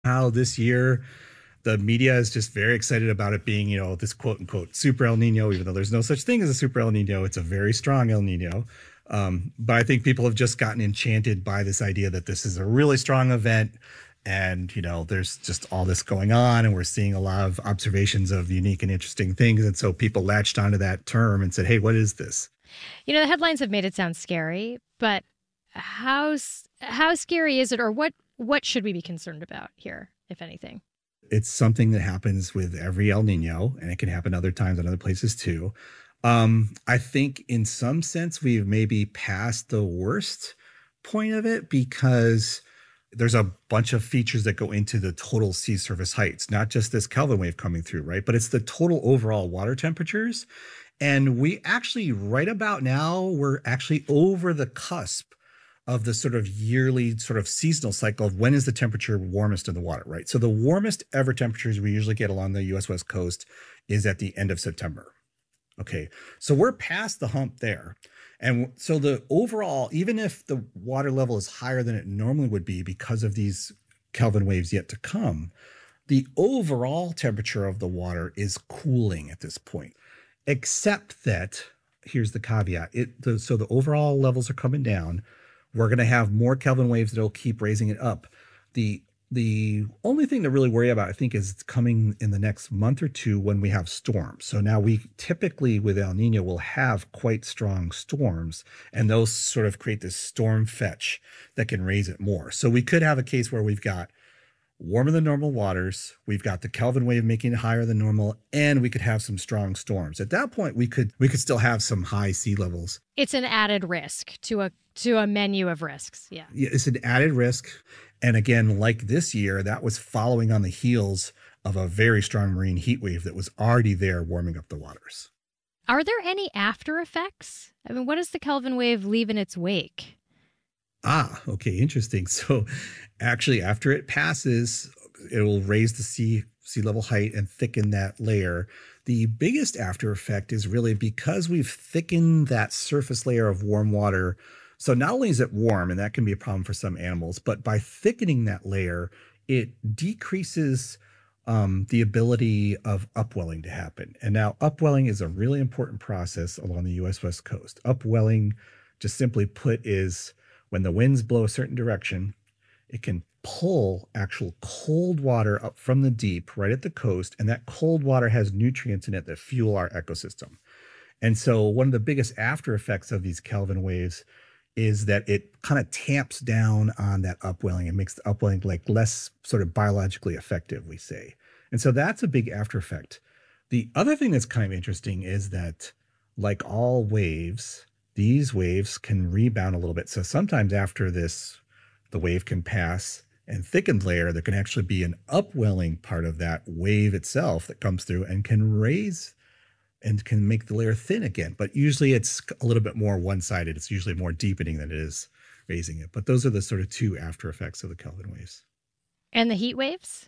how this year the media is just very excited about it being, this quote unquote super El Nino, even though there's no such thing as a super El Nino. It's a very strong El Nino. But I think people have just gotten enchanted by this idea that this is a really strong event. And, there's just all this going on, and we're seeing a lot of observations of unique and interesting things. And so people latched onto that term and said, hey, what is this? The headlines have made it sound scary, but how scary is it, or what should we be concerned about here, if anything? It's something that happens with every El Nino, and it can happen other times in other places too. I think in some sense we've maybe passed the worst point of it because there's a bunch of features that go into the total sea surface heights, not just this Kelvin wave coming through, right? But it's the total overall water temperatures. And we actually, right about now, we're actually over the cusp of the sort of yearly sort of seasonal cycle of when is the temperature warmest in the water, right? So the warmest ever temperatures we usually get along the US West Coast is at the end of September. Okay. So we're past the hump there. And so the overall, even if the water level is higher than it normally would be because of these Kelvin waves yet to come, the overall temperature of the water is cooling at this point, except that here's the caveat. So the overall levels are coming down. We're going to have more Kelvin waves that'll keep raising it up. The only thing to really worry about, I think, is coming in the next month or two when we have storms. So now we typically with El Nino will have quite strong storms, and those sort of create this storm fetch that can raise it more. So we could have a case where we've got warmer than normal waters, we've got the Kelvin wave making it higher than normal, and we could have some strong storms. At that point, we could still have some high sea levels. It's an added risk to a menu of risks. Yeah. Yeah, it's an added risk. And again, like this year, that was following on the heels of a very strong marine heat wave that was already there warming up the waters. Are there any after effects? I mean, what does the Kelvin wave leave in its wake? Ah, okay, interesting. So actually, after it passes, it will raise the sea level height and thicken that layer. The biggest after effect is really because we've thickened that surface layer of warm water. So not only is it warm, and that can be a problem for some animals, but by thickening that layer, it decreases the ability of upwelling to happen. And now upwelling is a really important process along the US West Coast. Upwelling, just simply put, is when the winds blow a certain direction, it can pull actual cold water up from the deep right at the coast. And that cold water has nutrients in it that fuel our ecosystem. And so one of the biggest after effects of these Kelvin waves is that it kind of tamps down on that upwelling and makes the upwelling like less sort of biologically effective, we say. And so that's a big after effect. The other thing that's kind of interesting is that, like all waves, these waves can rebound a little bit. So sometimes after this, the wave can pass and thickened layer, there can actually be an upwelling part of that wave itself that comes through and can raise and can make the layer thin again. But usually it's a little bit more one-sided. It's usually more deepening than it is raising it. But those are the sort of two after effects of the Kelvin waves. And the heat waves?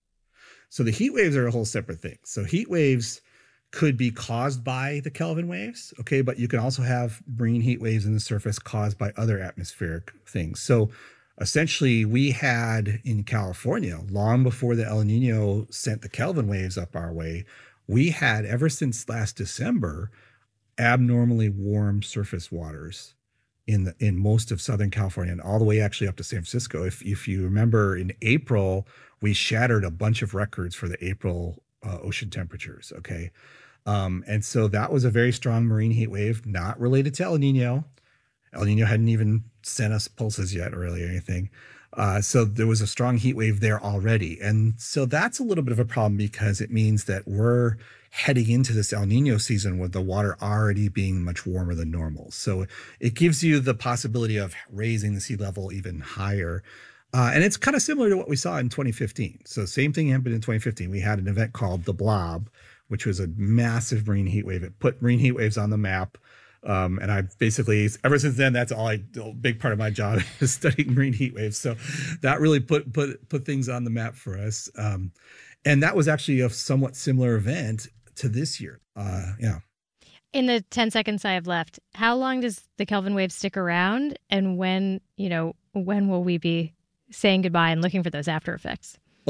So the heat waves are a whole separate thing. So heat waves could be caused by the Kelvin waves, okay? But you can also have marine heat waves in the surface caused by other atmospheric things. So essentially, we had in California, long before the El Nino sent the Kelvin waves up our way, we had, ever since last December, abnormally warm surface waters in most of Southern California and all the way actually up to San Francisco. If you remember, in April, we shattered a bunch of records for the April ocean temperatures. Okay. And so that was a very strong marine heat wave, not related to El Nino. El Nino hadn't even sent us pulses yet, really, or anything. So there was a strong heat wave there already. And so that's a little bit of a problem because it means that we're heading into this El Nino season with the water already being much warmer than normal. So it gives you the possibility of raising the sea level even higher. And it's kind of similar to what we saw in 2015. So same thing happened in 2015. We had an event called the Blob, which was a massive marine heat wave. It put marine heat waves on the map. And I basically, ever since then, that's a big part of my job is studying marine heat waves. So that really put things on the map for us. And that was actually a somewhat similar event to this year. Yeah. In the 10 seconds I have left, how long does the Kelvin wave stick around? And when will we be saying goodbye and looking for those after effects?